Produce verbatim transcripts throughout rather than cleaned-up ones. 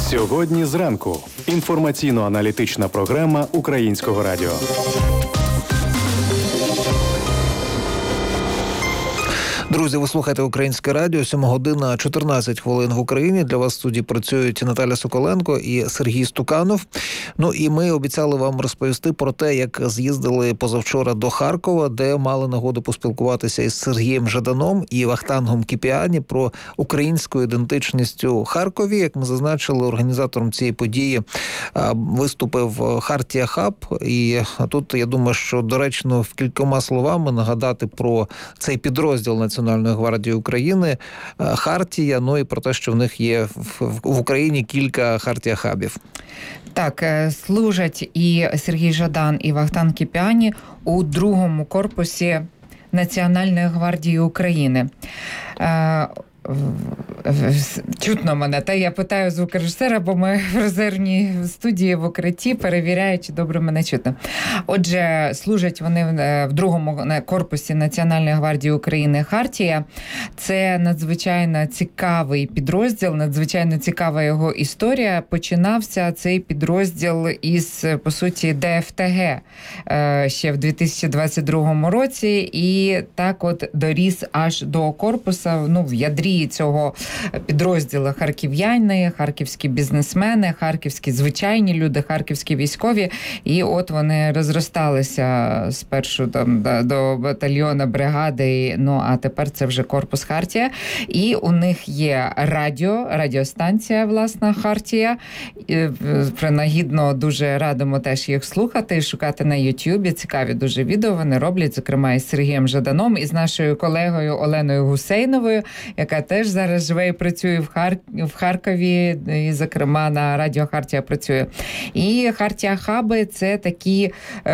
Сьогодні зранку. Інформаційно-аналітична програма Українського радіо. Друзі, ви слухаєте Українське радіо, сьома година, чотирнадцять хвилин в Україні. Для вас в студії працюють Наталя Соколенко і Сергій Стуканов. Ну і ми обіцяли вам розповісти про те, як з'їздили позавчора до Харкова, де мали нагоду поспілкуватися із Сергієм Жаданом і Вахтангом Кіпіані про українську ідентичність у Харкові. Як ми зазначили, організатором цієї події виступив Хартія Хаб. І тут, я думаю, що доречно в кількома словами нагадати про цей підрозділ Національної гвардії України, Хартія, ну і про те, що в них є в, в Україні кілька Хартія Хабів. Так, служать і Сергій Жадан, і Вахтанг Кіпіані у другому корпусі Національної гвардії України. Чутно мене, та я питаю звукорежисера, бо ми в резервній студії в укритті, перевіряю, чи добре мене чутно. Отже, служать вони в другому корпусі Національної гвардії України Хартія. Це надзвичайно цікавий підрозділ, надзвичайно цікава його історія. Починався цей підрозділ із, по суті, Де Еф Те Ге ще в дві тисячі двадцять другому році, і так от доріс аж до корпусу, ну, в ядрі цього підрозділу харків'яни, харківські бізнесмени, харківські звичайні люди, харківські військові. І от вони розросталися спершу там, до батальйона, бригади, ну а тепер це вже корпус Хартія. І у них є радіо, радіостанція, власна, Хартія. Принагідно дуже радимо теж їх слухати і шукати на Ютубі. Цікаві дуже відео вони роблять, зокрема із Сергієм Жаданом, і з нашою колегою Оленою Гусейновою, яка теж зараз живе і працює в, Хар... в Харкові, і, зокрема, на радіо Хартія працює. І Хартія Хаби – це такі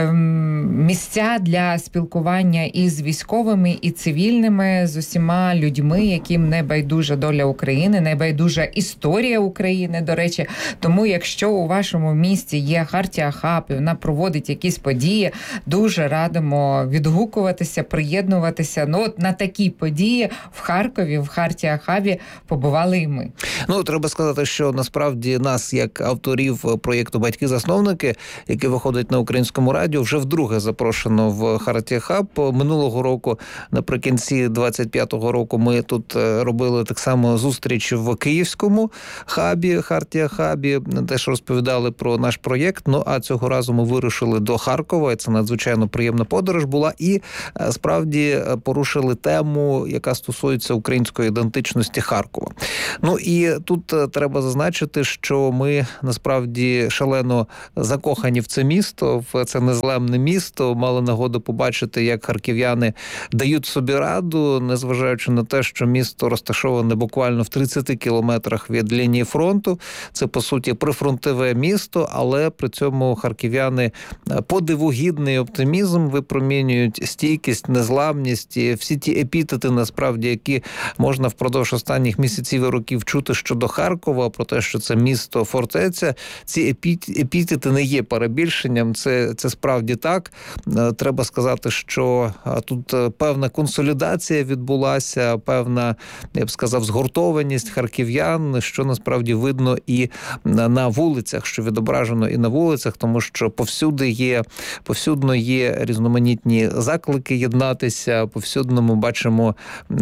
ем, місця для спілкування із військовими, і цивільними, з усіма людьми, яким не байдужа доля України, не байдужа історія України, до речі. Тому, якщо у вашому місті є Хартія Хаб, і вона проводить якісь події, дуже радимо відгукуватися, приєднуватися. Ну, от на такі події в Харкові, в Хартія Хабі побували і ми. Ну, треба сказати, що насправді нас, як авторів проєкту «Батьки-засновники», який виходить на Українському радіо, вже вдруге запрошено в Хартія Хаб. Минулого року, наприкінці двадцять п'ятого року, ми тут робили так само зустріч в Київському хабі, Хартія Хабі, теж розповідали про наш проєкт. Ну, а цього разу ми вирушили до Харкова, і це надзвичайно приємна подорож була, і справді порушили тему, яка стосується української ідентичності Харкова. Ну і тут треба зазначити, що ми насправді шалено закохані в це місто, в це незламне місто, мали нагоду побачити, як харків'яни дають собі раду, незважаючи на те, що місто розташоване буквально в тридцяти кілометрах від лінії фронту. Це, по суті, прифронтове місто, але при цьому харків'яни подивогідний оптимізм випромінюють, стійкість, незламність, і всі ті епітети, насправді, які можна впродовж останніх місяців і років чути щодо Харкова, про те, що це місто-фортеця. Ці епітети не є перебільшенням, це, це справді так. Треба сказати, що тут певна консолідація відбулася, певна, я б сказав, згуртованість харків'ян, що насправді видно і на вулицях, що відображено і на вулицях, тому що повсюди є, повсюдно є різноманітні заклики єднатися, повсюдно ми бачимо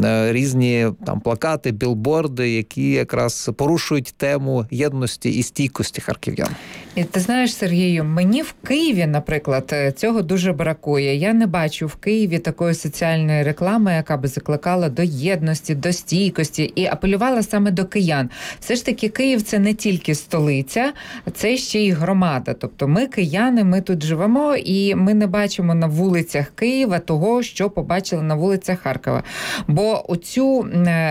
різні там плакати, білборди, які якраз порушують тему єдності і стійкості харків'ян. І ти знаєш, Сергію, мені в Києві, наприклад, цього дуже бракує. Я не бачу в Києві такої соціальної реклами, яка би закликала до єдності, до стійкості і апелювала саме до киян. Все ж таки, Київ – це не тільки столиця, це ще й громада. Тобто ми, кияни, ми тут живемо, і ми не бачимо на вулицях Києва того, що побачили на вулицях Харкова. Бо оцю,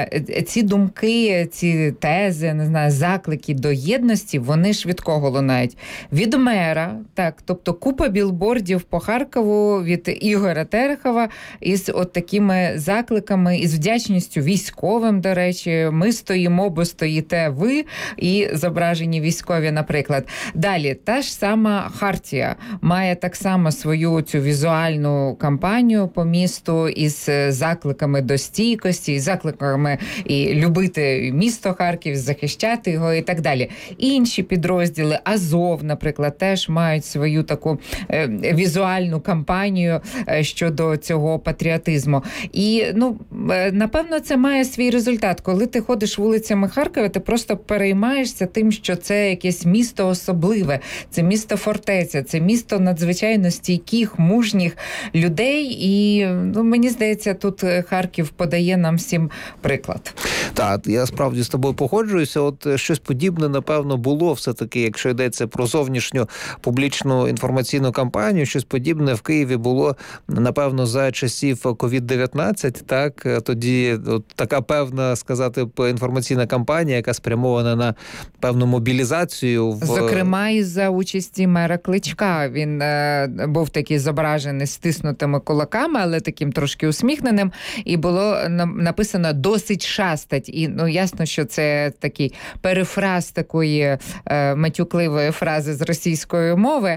ці думки, ці тези, не знаю, заклики до єдності, вони ж від кого лунають? Від мера, так, тобто купа білбордів по Харкову від Ігоря Терехова із от такими закликами, із вдячністю військовим, до речі, ми стоїмо, бо стоїте ви, і зображені військові, наприклад. Далі, та ж сама Хартія має так само свою цю візуальну кампанію по місту із закликами до стійкості, із закликами і любити місто Харків, Харків, захищати його і так далі. Інші підрозділи, Азов, наприклад, теж мають свою таку е, візуальну кампанію е, щодо цього патріотизму. І, ну, е, напевно, це має свій результат. Коли ти ходиш вулицями Харкова, ти просто переймаєшся тим, що це якесь місто особливе, це місто-фортеця, це місто надзвичайно стійких, мужніх людей. І, ну, мені здається, тут Харків подає нам всім приклад. Так, я справді з тобою погоджуюся. От щось подібне, напевно, було все-таки, якщо йдеться про зовнішню публічну інформаційну кампанію, щось подібне в Києві було, напевно, за часів ковід дев'ятнадцять, так, тоді от така певна, сказати, інформаційна кампанія, яка спрямована на певну мобілізацію. В... Зокрема, і за участі мера Кличка. Він е, був такий зображений стиснутими кулаками, але таким трошки усміхненим, і було написано «досить шастать». І, ну, ясно, що це такий перефраз такої е, матюкливої фрази з російської мови,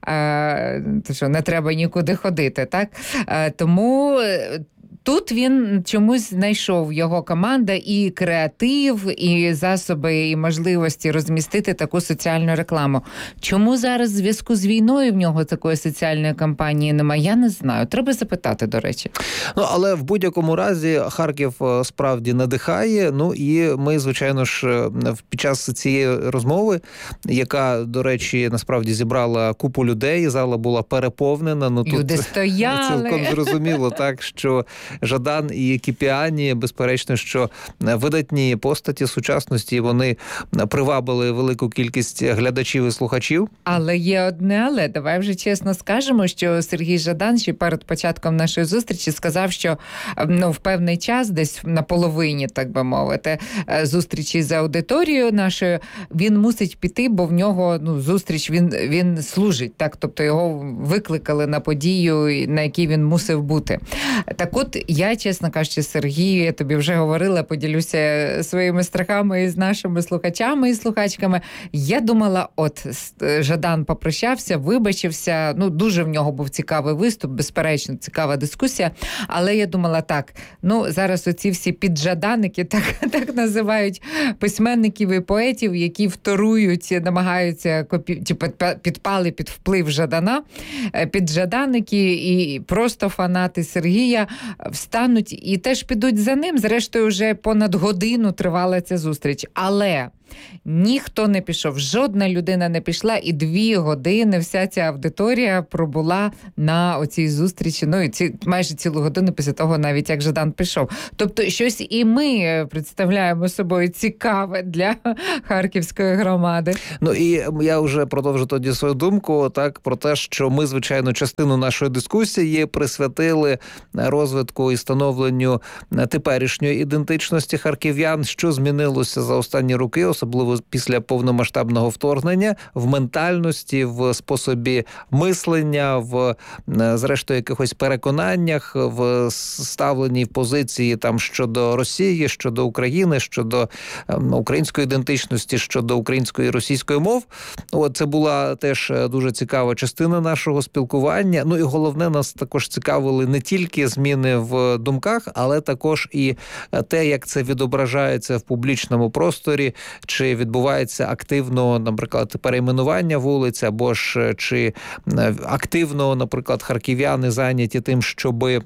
е, то що не треба нікуди ходити, так? Е, тому... Тут він чомусь знайшов, його команда, і креатив, і засоби, і можливості розмістити таку соціальну рекламу. Чому зараз в зв'язку з війною в нього такої соціальної кампанії немає, я не знаю. Треба запитати, до речі. Ну, але в будь-якому разі Харків справді надихає. Ну, і ми, звичайно ж, під час цієї розмови, яка, до речі, насправді зібрала купу людей, зала була переповнена. Ну, люди тут стояли. Цілком зрозуміло, так, що Жадан і Кіпіані, безперечно, що видатні постаті сучасності, вони привабили велику кількість глядачів і слухачів. Але є одне але. Давай вже чесно скажемо, що Сергій Жадан ще перед початком нашої зустрічі сказав, що, ну, в певний час, десь на половині, так би мовити, зустрічі з аудиторією нашою, він мусить піти, бо в нього, ну, зустріч, він, він служить, так, тобто його викликали на подію, на якій він мусив бути. Так от, я, чесно кажучи, Сергію, я тобі вже говорила, поділюся своїми страхами із нашими слухачами і слухачками. Я думала, от, Жадан попрощався, вибачився, ну, дуже в нього був цікавий виступ, безперечно, цікава дискусія, але я думала так, ну, зараз оці всі піджаданики, так, так називають письменників і поетів, які вторують, намагаються копі... підпали під вплив Жадана, піджаданики і просто фанати Сергія встануть і теж підуть за ним. Зрештою, вже понад годину тривала ця зустріч. Але ніхто не пішов, жодна людина не пішла, і дві години вся ця аудиторія пробула на оцій зустрічі. Ну, і ці, майже цілу годину після того, навіть як Жадан пішов. Тобто, щось і ми представляємо собою цікаве для харківської громади. Ну, і я вже продовжу тоді свою думку, так, про те, що ми, звичайно, частину нашої дискусії присвятили розвитку і становленню теперішньої ідентичності харків'ян, що змінилося за останні роки, особливо після повномасштабного вторгнення, в ментальності, в способі мислення, в, зрештою, якихось переконаннях, в ставленні в позиції там щодо Росії, щодо України, щодо ем, української ідентичності, щодо української і російської мов. От, це була теж дуже цікава частина нашого спілкування. Ну і головне, нас також цікавили не тільки зміни в думках, але також і те, як це відображається в публічному просторі, чи відбувається активно, наприклад, перейменування вулиць, або ж чи активно, наприклад, харків'яни зайняті тим, щоби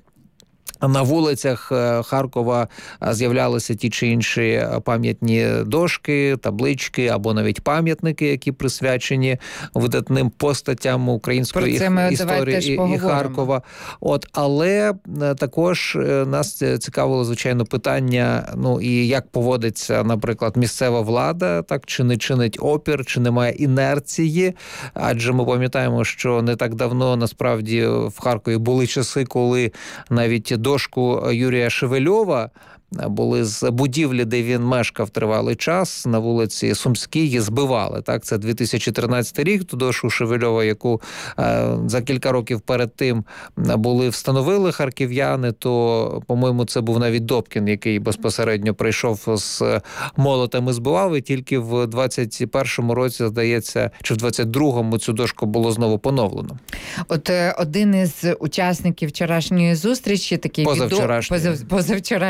на вулицях Харкова з'являлися ті чи інші пам'ятні дошки, таблички або навіть пам'ятники, які присвячені видатним постатям української історії і, і Харкова. От, але також нас цікавило, звичайно, питання, ну і як поводиться, наприклад, місцева влада, так, чи не чинить опір, чи немає інерції, адже ми пам'ятаємо, що не так давно, насправді, в Харкові були часи, коли навіть дошку Юрія Шевельова були з будівлі, де він мешкав тривалий час, на вулиці Сумській, збивали. Так, це дві тисячі тринадцятий рік, ту дошку Шевельова, яку е, за кілька років перед тим були встановили харків'яни, то, по-моєму, це був навіть Добкін, який безпосередньо прийшов з молотом і збивав, і тільки в двадцять першому році, здається, чи в двадцять другому цю дошку було знову поновлено. От е, один із учасників вчорашньої зустрічі, такий позавчорашньої, відом... позав... позавчорашньої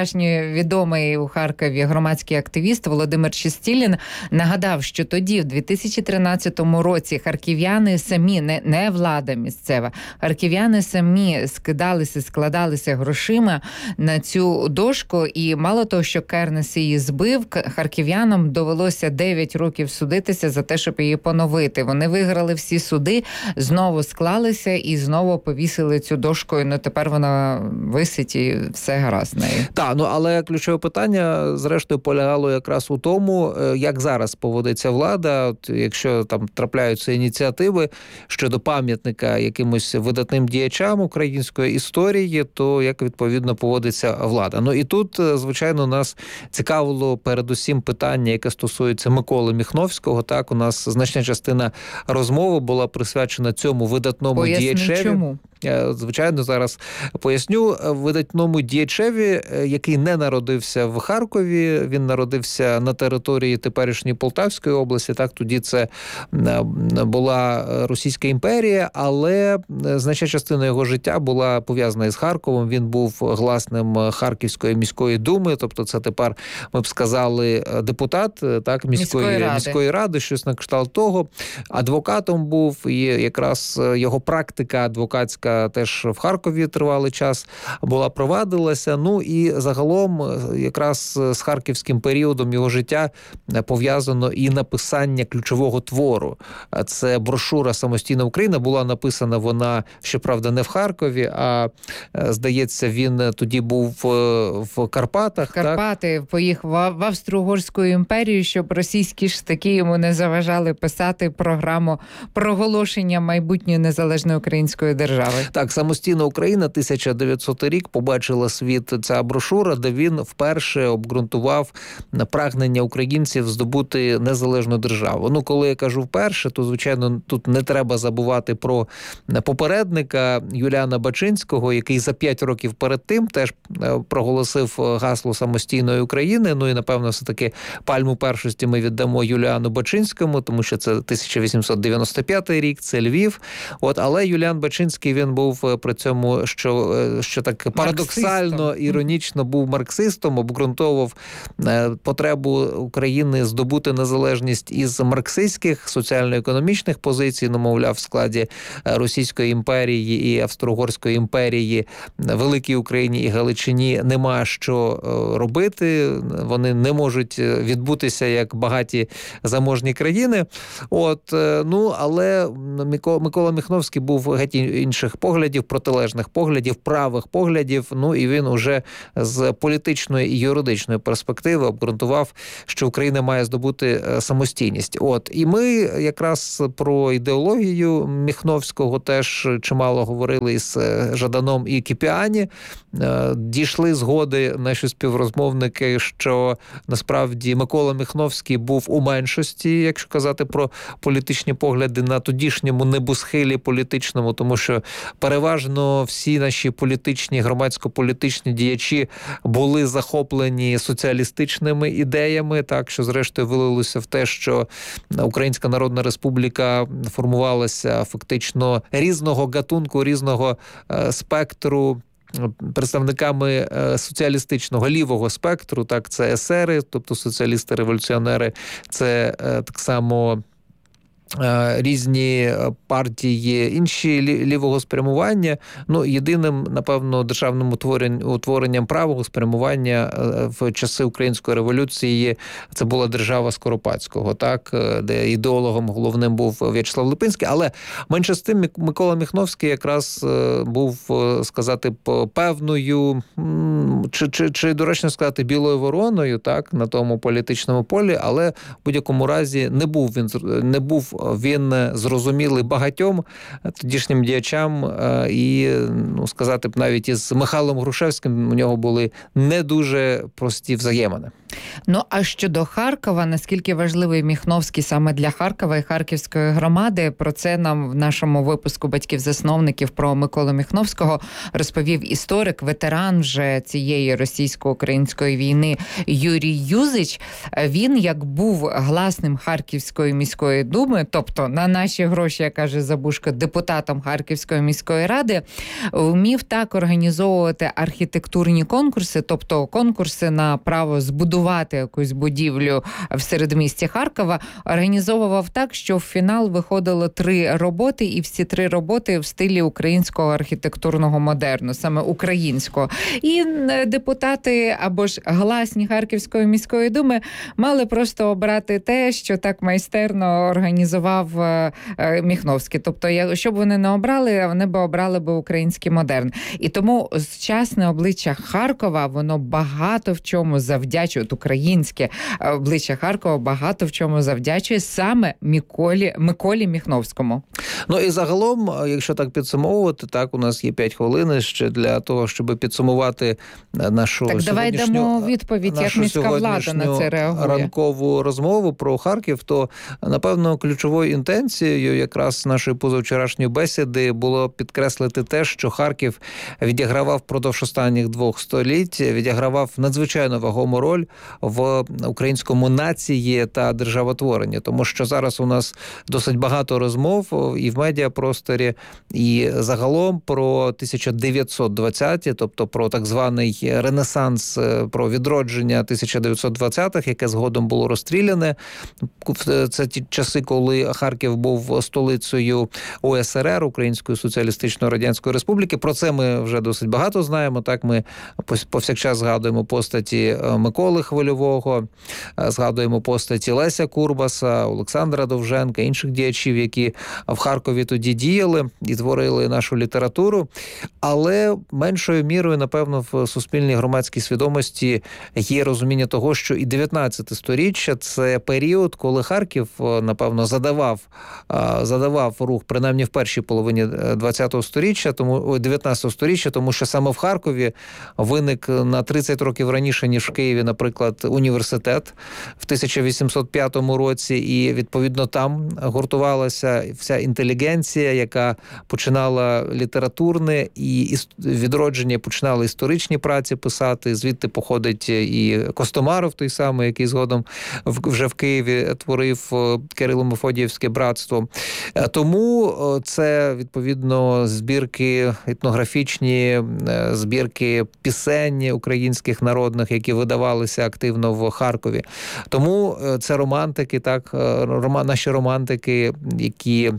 відомий у Харкові громадський активіст Володимир Чистілін нагадав, що тоді, в дві тисячі тринадцятому році, харків'яни самі, не, не влада місцева, харків'яни самі скидалися, складалися грошима на цю дошку, і мало того, що Кернес її збив, харків'янам довелося дев'ять років судитися за те, щоб її поновити. Вони виграли всі суди, знову склалися і знову повісили цю дошку, і ну, тепер вона висить і все гаразд нею. Так, ну але ключове питання, зрештою, полягало якраз у тому, як зараз поводиться влада. От, якщо там трапляються ініціативи щодо пам'ятника якимось видатним діячам української історії, то як відповідно поводиться влада. Ну і тут, звичайно, нас цікавило передусім питання, яке стосується Миколи Міхновського. Так, у нас значна частина розмови була присвячена цьому видатному Поясни, діячеві. чому? Я, звичайно, зараз поясню. Видатному діячеві, який не народився в Харкові, він народився на території теперішньої Полтавської області, так, тоді це була Російська імперія, але значна частина його життя була пов'язана із Харковом, він був гласним Харківської міської думи, тобто це тепер, ми б сказали, депутат, так, міської, міської, ради. міської ради, щось на кшталт того, адвокатом був, і якраз його практика адвокатська теж в Харкові тривалий час була, провадилася. Ну і загалом якраз з харківським періодом його життя пов'язано і написання ключового твору. Це брошура «Самостійна Україна». Була написана вона, щоправда, не в Харкові, а, здається, він тоді був в Карпатах. Карпати, так? Поїхав в Австро-Угорську імперію, щоб російські штаки йому не заважали писати програму проголошення майбутньої незалежної української держави. Так, «Самостійна Україна», тисяча дев'ятсотий рік, побачила світ ця брошура, де він вперше обґрунтував прагнення українців здобути незалежну державу. Ну, коли я кажу вперше, то, звичайно, тут не треба забувати про попередника Юліана Бачинського, який за п'ять років перед тим теж проголосив гасло самостійної України. Ну і, напевно, все-таки пальму першості ми віддамо Юліану Бачинському, тому що це тисяча вісімсот дев'яносто п'ятий рік, це Львів. От, але Юліан Бачинський, він був при цьому, що, що так парадоксально, марксистом. Іронічно був марксистом, обґрунтовував потребу України здобути незалежність із марксистських соціально-економічних позицій, ну, мовляв, в складі Російської імперії і Австро-Угорської імперії Великій Україні і Галичині нема що робити, вони не можуть відбутися як багаті заможні країни. От, ну, але Микола Міхновський був геть інших поглядів, протилежних поглядів, правих поглядів, ну і він уже з політичної і юридичної перспективи обґрунтував, що Україна має здобути самостійність. От, і ми якраз про ідеологію Міхновського теж чимало говорили із Жаданом і Кіпіані. Дійшли згоди наші співрозмовники, що насправді Микола Міхновський був у меншості, якщо казати про політичні погляди, на тодішньому небосхилі політичному, тому що переважно всі наші політичні, громадсько-політичні діячі були захоплені соціалістичними ідеями, так, що зрештою вилилося в те, що Українська Народна Республіка формувалася фактично різного гатунку, різного е, спектру представниками соціалістичного лівого спектру, так, це есери, тобто соціалісти-революціонери, це е, так само різні партії, інші лівого спрямування. Ну, єдиним, напевно, державним утворенням правого спрямування в часи Української революції це була держава Скоропадського, так, де ідеологом головним був В'ячеслав Липинський, але менше з тим Микола Міхновський якраз був, сказати, певною, чи, чи, чи доречно сказати, білою вороною, так, на тому політичному полі, але в будь-якому разі не був він, не був він зрозумілий багатьом тодішнім діячам, і, ну, сказати б, навіть із Михайлом Грушевським у нього були не дуже прості взаємини. Ну, а щодо Харкова, наскільки важливий Міхновський саме для Харкова і Харківської громади, про це нам в нашому випуску батьків-засновників про Миколу Міхновського розповів історик, ветеран вже цієї російсько-української війни Юрій Юзич. Він, як був гласним Харківської міської думи, тобто на наші гроші, як каже Забушко, депутатом Харківської міської ради, вмів так організовувати архітектурні конкурси, тобто конкурси на право збудувати якусь будівлю в середмісті Харкова, організовував так, що в фінал виходило три роботи, і всі три роботи в стилі українського архітектурного модерну, саме українського. І депутати або ж гласні Харківської міської думи мали просто обрати те, що так майстерно організував Міхновський. Тобто, якщо б вони не обрали, вони б обрали б український модерн. І тому сучасне обличчя Харкова, воно багато в чому завдячує, українське обличчя Харкова багато в чому завдячує саме Миколі, Миколі Міхновському. Ну і загалом, якщо так підсумовувати, так, у нас є п'ять хвилин ще для того, щоб підсумувати нашу так, давай дамо відповідь, як міська влада на це реагує. Ранкову розмову про Харків, то, напевно, ключовою інтенцією якраз нашої позавчорашньої бесіди було підкреслити те, що Харків відігравав впродовж останніх двох століть, відігравав надзвичайно вагому роль в українському нації та державотворенні. Тому що зараз у нас досить багато розмов і в медіапросторі, і загалом про тисяча дев'ятсот двадцяті, тобто про так званий ренесанс, про відродження тисяча дев'ятсот двадцятих, яке згодом було розстріляне. Це ті часи, коли Харків був столицею У С Р Р, Української Соціалістичної Радянської Республіки. Про це ми вже досить багато знаємо. Так, ми повсякчас згадуємо постаті Миколи Хвильового, згадуємо постаті Леся Курбаса, Олександра Довженка, інших діячів, які в Харкові тоді діяли і творили нашу літературу. Але меншою мірою, напевно, в суспільній громадській свідомості є розуміння того, що і дев'ятнадцяте сторіччя – це період, коли Харків, напевно, задавав, задавав рух, принаймні в першій половині двадцятого сторіччя, тому дев'ятнадцятого сторіччя, тому що саме в Харкові виник на тридцять років раніше, ніж в Києві, наприклад, університет в тисяча вісімсот п'ятому році, і, відповідно, там гуртувалася вся інтелігенція, яка починала літературне і відродження, починала історичні праці писати. Звідти походить і Костомаров той самий, який згодом вже в Києві творив Кирило-Мефодіївське братство. Тому це, відповідно, збірки етнографічні, збірки пісень українських народних, які видавалися активно в Харкові. Тому це романтики, так, рома, наші романтики, які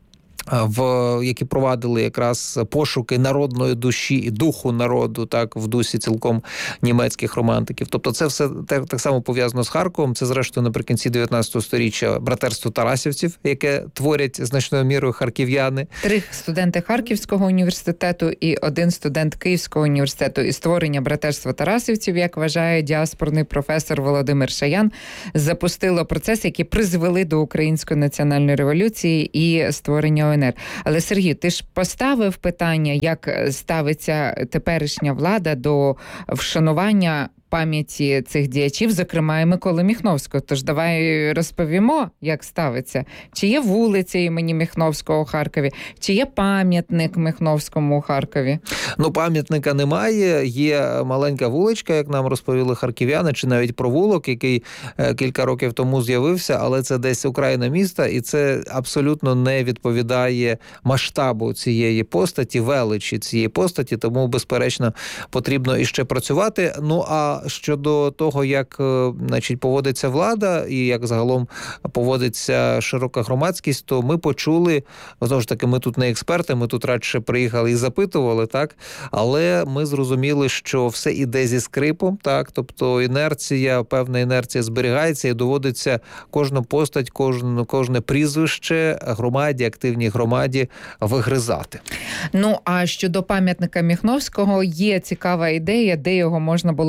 в які провадили якраз пошуки народної душі і духу народу, так, в дусі цілком німецьких романтиків. Тобто це все так, так само пов'язано з Харковом. Це, зрештою, наприкінці дев'ятнадцятого сторіччя братерство тарасівців, яке творять значною мірою харків'яни. Три студенти Харківського університету і один студент Київського університету. І створення братерства тарасівців, як вважає діаспорний професор Володимир Шаян, запустило процес, який призвели до Української національної революції і створення О Н Р. Але, Сергій, ти ж поставив питання, як ставиться теперішня влада до вшанування пам'яті цих діячів, зокрема і Миколи Міхновського. Тож давай розповімо, як ставиться. Чи є вулиця імені Міхновського у Харкові? Чи є пам'ятник Міхновському у Харкові? Ну, пам'ятника немає. Є маленька вуличка, як нам розповіли харків'яни, чи навіть провулок, який кілька років тому з'явився, але це десь окраїна міста, і це абсолютно не відповідає масштабу цієї постаті, величі цієї постаті, тому, безперечно, потрібно іще працювати. Ну, а щодо того, як, значить, поводиться влада і як загалом поводиться широка громадськість, то ми почули, знову ж таки, ми тут не експерти, ми тут радше приїхали і запитували, так, але ми зрозуміли, що все іде зі скрипом, так, тобто інерція, певна інерція зберігається і доводиться кожну постать, кожне, кожне прізвище громаді, активній громаді вигризати. Ну, а щодо пам'ятника Міхновського, є цікава ідея, де його можна було би встановити.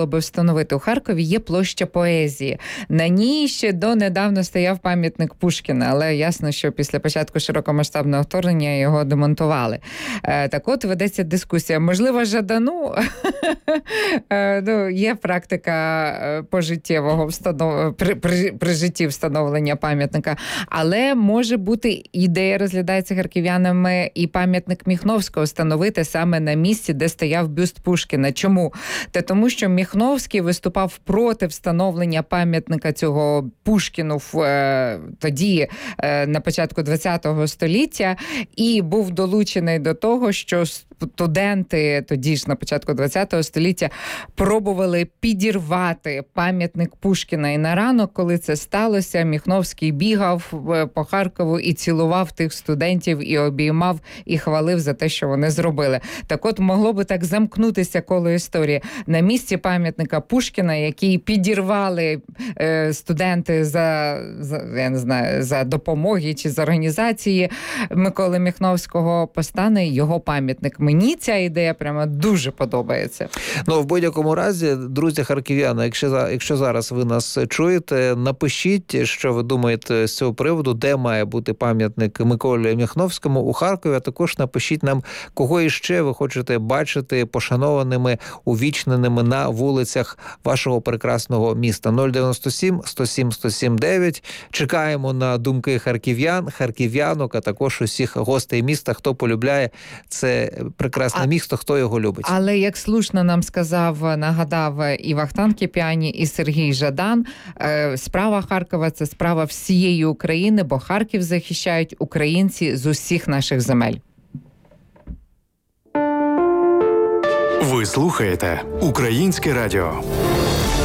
встановити у Харкові, є площа поезії. На ній ще донедавна стояв пам'ятник Пушкіна, але ясно, що після початку широкомасштабного вторгнення його демонтували. Так от, ведеться дискусія. Можливо, Жадану ну, є практика пожиттєвого встанов... при, при, при житті встановлення пам'ятника, але може бути ідея, розглядається харків'янами, і пам'ятник Міхновського встановити саме на місці, де стояв бюст Пушкіна. Чому? Та тому, що Міхновський виступав проти встановлення пам'ятника цього Пушкіну в, е, тоді, е, на початку ХХ століття, і був долучений до того, що студенти тоді ж на початку ХХ століття пробували підірвати пам'ятник Пушкіна. І на ранок, коли це сталося, Міхновський бігав по Харкову і цілував тих студентів, і обіймав, і хвалив за те, що вони зробили. Так от, могло би так замкнутися коло історії. На місці пам'ятника Пушкіна, який підірвали е, студенти за, за, я не знаю, за допомоги чи за організації Миколи Міхновського, постане його пам'ятник. Мені ця ідея прямо дуже подобається. Ну, в будь-якому разі, друзі харків'яни, якщо, якщо зараз ви нас чуєте, напишіть, що ви думаєте з цього приводу, де має бути пам'ятник Миколі Міхновському у Харкові, а також напишіть нам, кого іще ви хочете бачити пошанованими, увічненими на вулицях вашого прекрасного міста. нуль дев'яносто сім сто сім сто сім дев'ять. Чекаємо на думки харків'ян, харків'янок, а також усіх гостей міста, хто полюбляє це прекрасне а, місто, хто його любить. Але, як слушно нам сказав, нагадав і Вахтанг Кіпіані, і Сергій Жадан, справа Харкова – це справа всієї України, бо Харків захищають українці з усіх наших земель. Ви слухаєте Українське радіо.